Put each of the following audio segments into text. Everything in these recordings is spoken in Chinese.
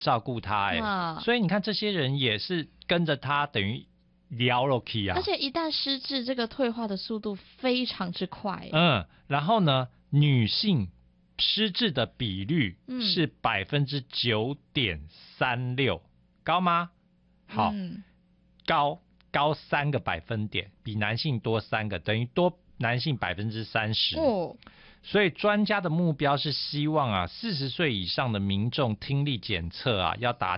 照顾他所以你看这些人也是跟着他等于聊了起啊。 而且一旦失智，这个退化的速度非常之快。 然后呢，女性失智的比率是9.36%，高吗？好，高3个百分点，比男性多3个，等于多男性30%。所以专家的目标是希望40岁以上的民众听力检测要达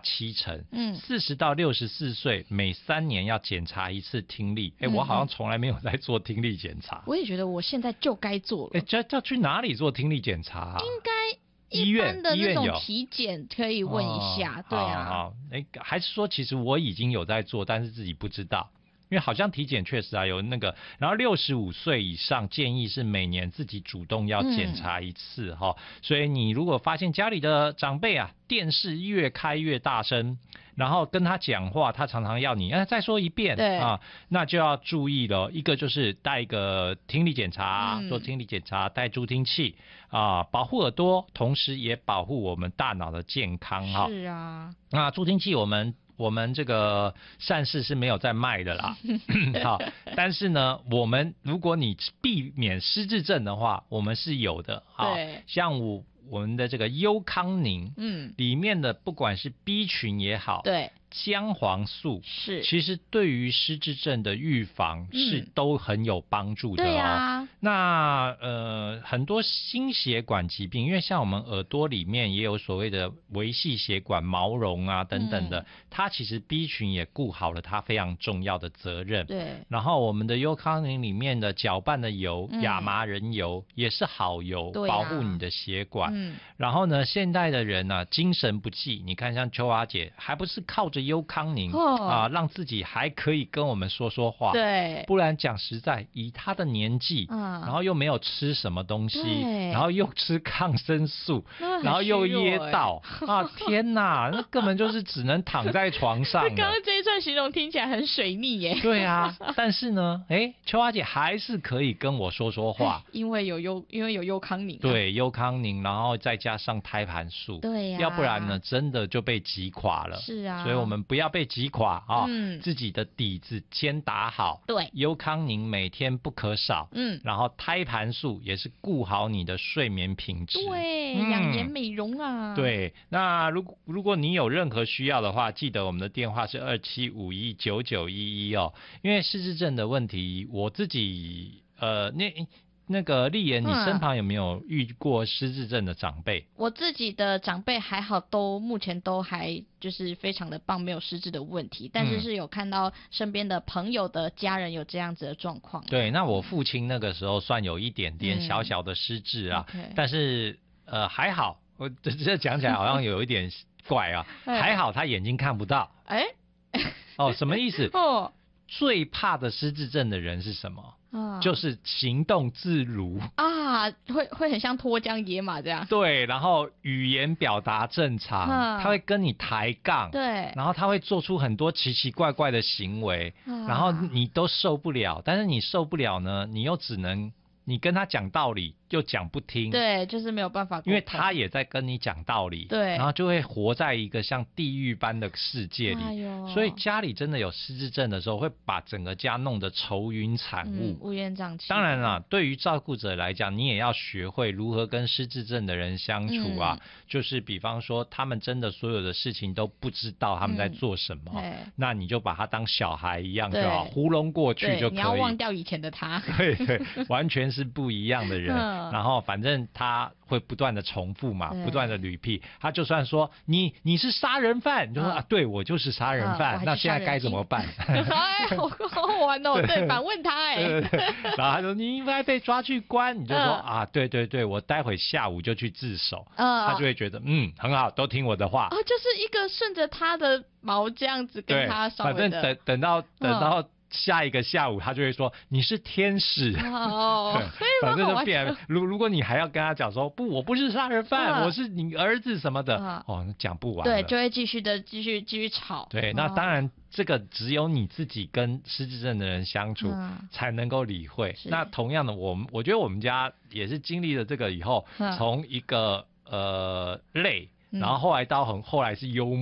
70%。40到64岁每3年要检查一次听力。我好像从来没有在做听力检查。 我也觉得我现在就该做了。 要去哪里做听力检查应该一般的那种体检可以问一下。对啊。 还是说其实我已经有在做，但是自己不知道。因为好像体检确实有那个，然后65岁以上建议是每年自己主动要检查一次所以你如果发现家里的长辈电视越开越大声，然后跟他讲话，他常常要你再说一遍那就要注意了。一个就是带一个听力检查，做听力检查，带助听器保护耳朵，同时也保护我们大脑的健康是啊。 那助听器我们这个善事是没有在卖的啦好，但是呢我们如果你避免失智症的话，我们是有的像我们的这个优康宁里面的不管是 B 群也好， 对， 姜黄素是其实对于失智症的预防是都很有帮助的对那很多心血管疾病，因为像我们耳朵里面也有所谓的微细血管、毛绒等等的它其实 B 群也顾好了它非常重要的责任。 对， 然后我们的优康宁里面的搅拌的油亚麻仁油也是好油，保护你的血管。然后呢现代的人精神不济，你看像秋华姐还不是靠着优康宁让自己还可以跟我们说说话。 对， 不然讲实在以她的年纪然后又没有吃什么东西，然后又吃抗生素，然后又噎到天哪，那根本就是只能躺在床上了。 刚刚这一串形容听起来很水逆耶。 对啊，但是呢秋华姐还是可以跟我说说话， 因为有优康宁对，优康宁，然后再加上胎盘素。 对要不然呢真的就被击垮了。 是啊， 所以我们不要被击垮自己的底子先打好。 对， 优康宁每天不可少。然后胎盘素也是顾好你的睡眠品质。 对，养颜美容对，那如果你有任何需要的话，记得我们的电话是27519911因为失智症的问题，我自己那个丽妍，你身旁有没有遇过失智症的长辈？ 我自己的长辈还好，目前都还就是非常的棒，没有失智的问题，但是有看到身边的朋友的家人有这样子的状况。对， 那我父亲那个时候算有一点点小小的失智但是还好，我这讲起来好像有一点怪还好他眼睛看不到。什么意思？最怕的失智症的人是什么？就是行动自如会很像脱缰野马这样。 对，然后语言表达正常，他会跟你抬杠。 对， 然后他会做出很多奇奇怪怪的行为，然后你都受不了，但是你受不了呢，你又只能你跟他讲道理又讲不听。 对，就是没有办法沟通， 因为他也在跟你讲道理。 对， 然后就会活在一个像地狱般的世界里。所以家里真的有失智症的时候，会把整个家弄得愁云惨雾， 乌烟瘴气。 当然啦，对于照顾者来讲，你也要学会如何跟失智症的人相处就是比方说他们真的所有的事情都不知道他们在做什么那你就把他当小孩一样就好，糊弄过去就可以。 你要忘掉以前的他。 对，完全是不一样的人然后反正他会不断的重复嘛，不断的repeat。他就算说你是杀人犯，你就说对，我就是杀人犯那现在该怎么办？ 好好玩哦。对，反问他然后他说你应该被抓去关，你就说对，我待会下午就去自首。他就会觉得很好，都听我的话。 就是一个顺着他的毛这样子跟他稍微的。 反正等到下一个下午他就会说你是天使反正就变了。如果你还要跟他讲说不，我不是杀人犯我是你儿子什么的讲不完了。对， 就会继续吵。 对，那当然这个只有你自己跟失智症的人相处才能够理会。那同样的我觉得我们家也是经历了这个以后从一个累然后后来到后来是幽